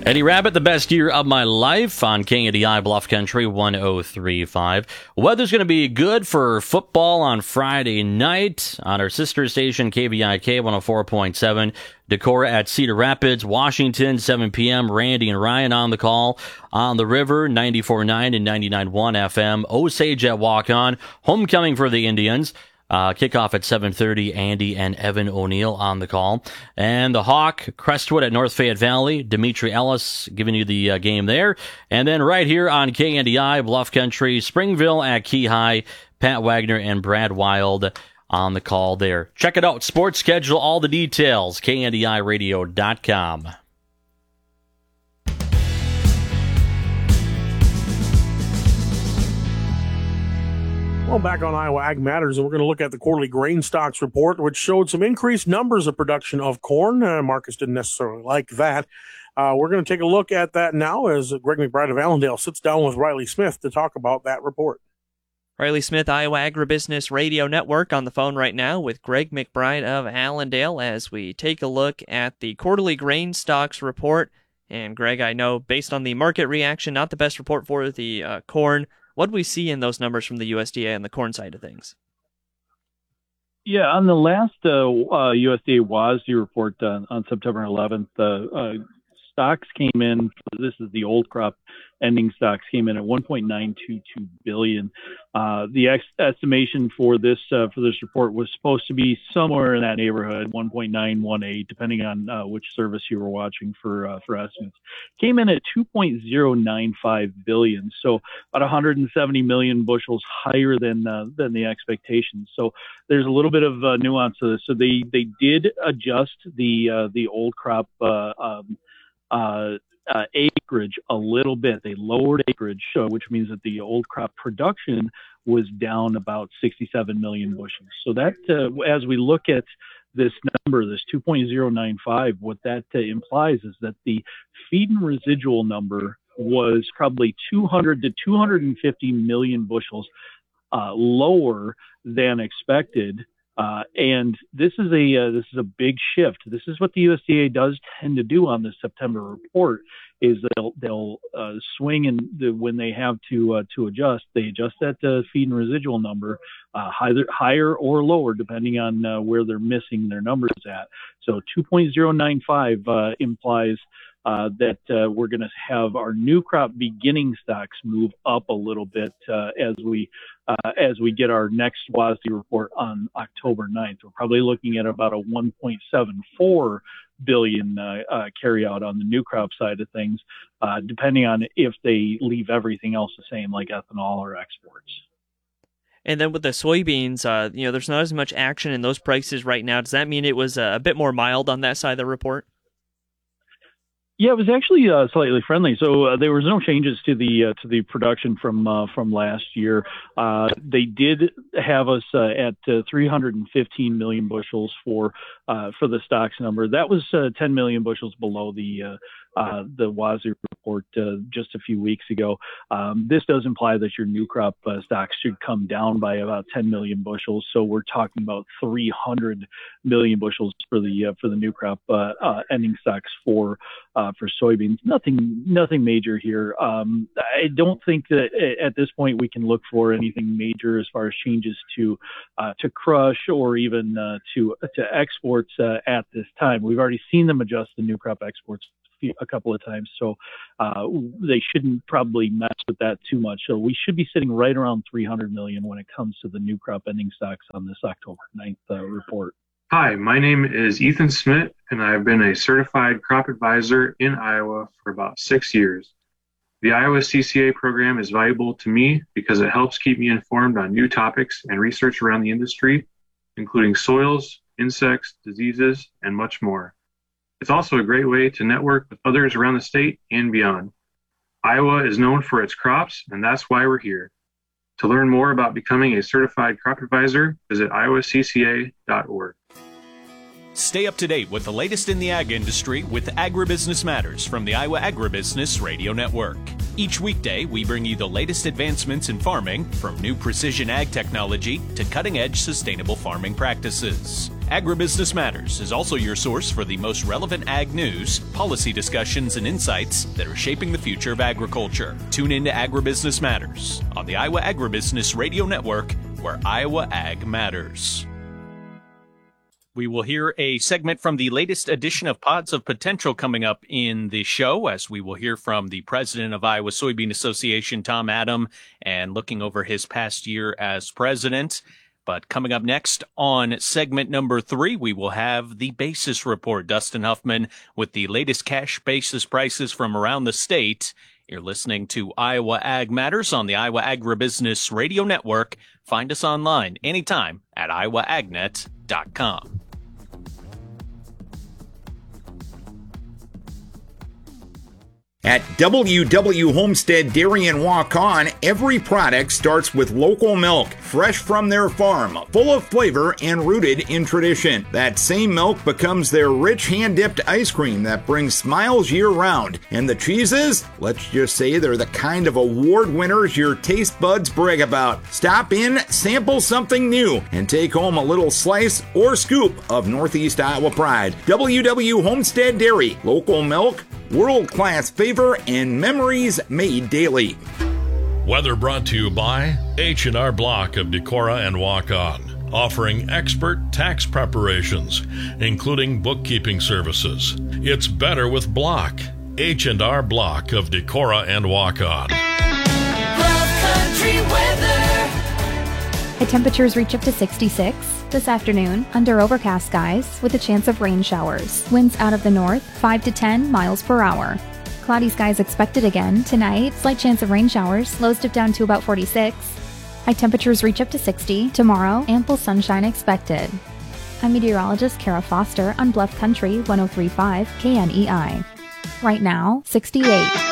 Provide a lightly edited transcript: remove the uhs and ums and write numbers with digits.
Eddie Rabbit, the best year of my life on KNDI Bluff Country 103.5. Weather's going to be good for football on Friday night on our sister station KVIK 104.7. Decorah at Cedar Rapids, Washington, 7 p.m. Randy and Ryan on the call. On the river, 94.9 and 99.1 FM. Osage at Walk-On. Homecoming for the Indians. Kickoff at 7:30, Andy and Evan O'Neill on the call. And the Hawk, Crestwood at North Fayette Valley, Dimitri Ellis giving you the game there. And then right here on KNDI, Bluff Country, Springville at Key High, Pat Wagner and Brad Wild on the call there. Check it out, sports schedule, all the details, KNDIRadio.com. Well, back on Iowa Ag Matters, and we're going to look at the quarterly grain stocks report, which showed some increased numbers of production of corn. Marcus didn't necessarily like that. We're going to take a look at that now as Greg McBride of Allendale sits down with Riley Smith to talk about that report. Riley Smith, Iowa Agribusiness Radio Network, on the phone right now with Greg McBride of Allendale as we take a look at the quarterly grain stocks report. And Greg, I know based on the market reaction, not the best report for the corn. What do we see in those numbers from the USDA on the corn side of things? Yeah, on the last USDA WASDE report on September 11th, stocks came in, this is the old crop ending stocks, came in at 1.922 billion. The estimation for this report was supposed to be somewhere in that neighborhood, 1.918, depending on which service you were watching for estimates. Came in at 2.095 billion, so about 170 million bushels higher than the expectations. So there's a little bit of nuance to this. So they did adjust the old crop acreage a little bit. They lowered acreage, which means that the old crop production was down about 67 million bushels. So that, as we look at this number, this 2.095, what that implies is that the feed and residual number was probably 200 to 250 million bushels lower than expected. And this is a big shift. This is what the USDA does tend to do on the September report, is they'll swing, and when they have to adjust, they adjust that feed and residual number higher or lower depending on where they're missing their numbers at. So 2.095 implies that we're going to have our new crop beginning stocks move up a little bit as we get our next WASDE report on October 9th. We're probably looking at about a 1.74 billion carryout on the new crop side of things, depending on if they leave everything else the same, like ethanol or exports. And then with the soybeans, there's not as much action in those prices right now. Does that mean it was a bit more mild on that side of the report? Yeah, it was actually slightly friendly. So there was no changes to the production from last year. They did have us at 315 million bushels for the stocks number. That was 10 million bushels below the WASDE report just a few weeks ago. This does imply that your new crop stocks should come down by about 10 million bushels. So we're talking about 300 million bushels for the new crop ending stocks for soybeans. Nothing major here. I don't think that at this point we can look for anything major as far as changes to crush or even to exports at this time. We've already seen them adjust the new crop exports a couple of times, so they shouldn't probably mess with that too much. So we should be sitting right around 300 million when it comes to the new crop ending stocks on this October 9th report. Hi, my name is Ethan Smith, and I've been a certified crop advisor in Iowa for about 6 years. The Iowa CCA program is valuable to me because it helps keep me informed on new topics and research around the industry, including soils, insects, diseases, and much more. It's also a great way to network with others around the state and beyond. Iowa is known for its crops, and that's why we're here. To learn more about becoming a certified crop advisor, visit iowacca.org. Stay up to date with the latest in the ag industry with Agribusiness Matters from the Iowa Agribusiness Radio Network. Each weekday, we bring you the latest advancements in farming, from new precision ag technology to cutting-edge sustainable farming practices. Agribusiness Matters is also your source for the most relevant ag news, policy discussions, and insights that are shaping the future of agriculture. Tune in to Agribusiness Matters on the Iowa Agribusiness Radio Network, where Iowa Ag matters. We will hear a segment from the latest edition of Pods of Potential coming up in the show, as we will hear from the president of Iowa Soybean Association, Tom Adam, and looking over his past year as president. But coming up next on segment number 3, we will have the basis report. Dustin Huffman with the latest cash basis prices from around the state. You're listening to Iowa Ag Matters on the Iowa Agribusiness Radio Network. Find us online anytime at iowaagnet.com. At WW Homestead Dairy and Walk-On, every product starts with local milk, fresh from their farm, full of flavor and rooted in tradition. That same milk becomes their rich hand-dipped ice cream that brings smiles year-round. And the cheeses? Let's just say they're the kind of award winners your taste buds brag about. Stop in, sample something new, and take home a little slice or scoop of Northeast Iowa pride. WW Homestead Dairy, local milk, world-class favor, and memories made daily. Weather brought to you by H&R Block of Decorah and Walk-On, offering expert tax preparations, including bookkeeping services. It's better with Block. H&R Block of Decorah and Walk-On. Bluff Country weather. High temperatures reach up to 66 this afternoon under overcast skies with a chance of rain showers. Winds out of the north 5 to 10 miles per hour. Cloudy skies expected again tonight. Slight chance of rain showers. Lows dip down to about 46. High temperatures reach up to 60 tomorrow. Ample sunshine expected. I'm meteorologist Kara Foster on Bluff Country 103.5 KNEI. Right now, 68.